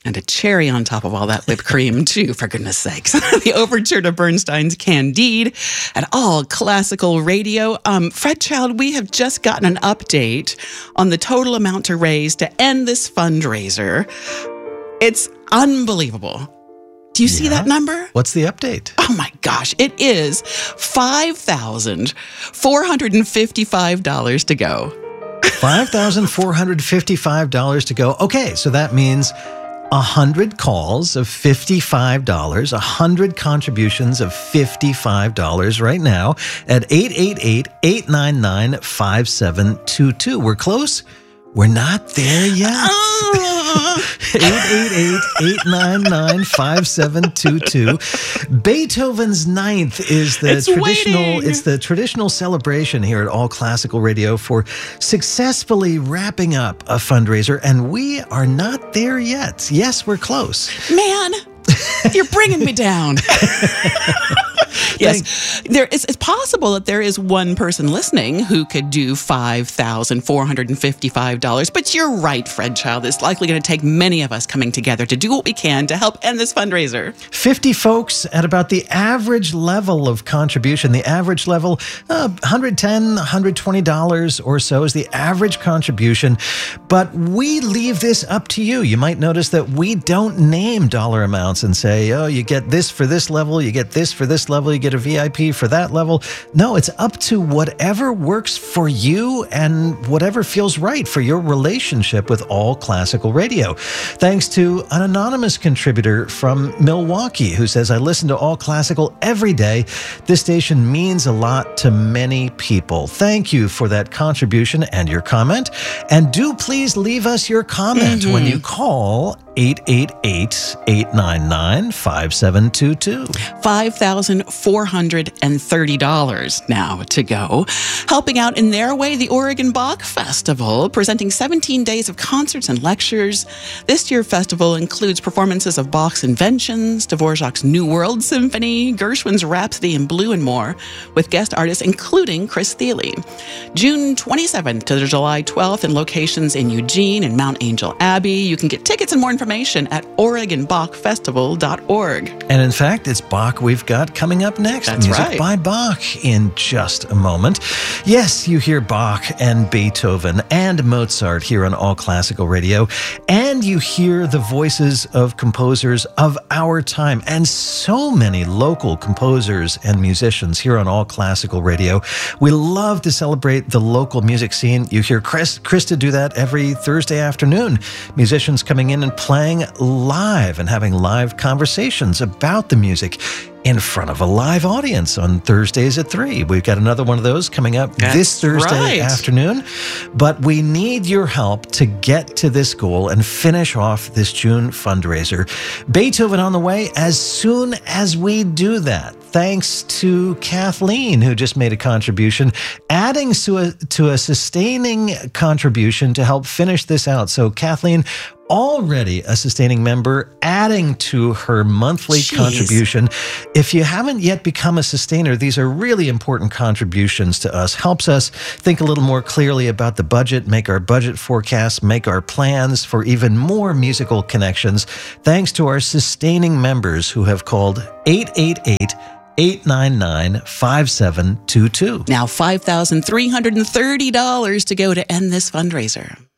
And a cherry on top of all that whipped cream, too, for goodness sakes. The overture to Bernstein's Candide at All Classical Radio. Fred Child, we have just gotten an update on the total amount to raise to end this fundraiser. It's unbelievable. Do you see that number? What's the update? Oh my gosh, it is $5,455 to go. $5,455 to go. Okay, so that means 100 calls of $55, 100 contributions of $55 right now at 888-899-5722. We're close. We're not there yet. 888-899-5722. Beethoven's Ninth is the traditional celebration here at All Classical Radio for successfully wrapping up a fundraiser, and we are not there yet. Yes, we're close. Man, you're bringing me down. Yes, it's possible that there is one person listening who could do $5,455. But you're right, Fred Child. It's likely going to take many of us coming together to do what we can to help end this fundraiser. 50 folks at about the average level of contribution. The average level, $110, $120 or so is the average contribution. But we leave this up to you. You might notice that we don't name dollar amounts and say, oh, you get this for this level, you get this for this level, you get a VIP for that level. No, it's up to whatever works for you and whatever feels right for your relationship with All Classical Radio. Thanks to an anonymous contributor from Milwaukee who says, I listen to All Classical every day. This station means a lot to many people. Thank you for that contribution and your comment. And do please leave us your comment when you call 888-899-5722. $5,430 now to go. Helping out in their way, the Oregon Bach Festival, presenting 17 days of concerts and lectures. This year's festival includes performances of Bach's Inventions, Dvorak's New World Symphony, Gershwin's Rhapsody in Blue, and more, with guest artists including Chris Thile. June 27th to July 12th in locations in Eugene and Mount Angel Abbey. You can get tickets and more information at OregonBachFestival.org. And in fact, it's Bach we've got coming up next. That's Music right. by Bach in just a moment. Yes, you hear Bach and Beethoven and Mozart here on All Classical Radio, and you hear the voices of composers of our time and so many local composers and musicians here on All Classical Radio. We love to celebrate the local music scene. You hear Krista do that every Thursday afternoon. Musicians coming in and playing live and having live conversations about the music in front of a live audience on Thursdays at 3. We've got another one of those coming up this Thursday afternoon. But we need your help to get to this goal and finish off this June fundraiser. Beethoven on the way as soon as we do that. Thanks to Kathleen, who just made a contribution, adding to a sustaining contribution to help finish this out. So Kathleen, already a sustaining member, adding to her monthly contribution. If you haven't yet become a sustainer, these are really important contributions to us. Helps us think a little more clearly about the budget, make our budget forecasts, make our plans for even more musical connections. Thanks to our sustaining members who have called 888-899-5722. Now $5,330 to go to end this fundraiser.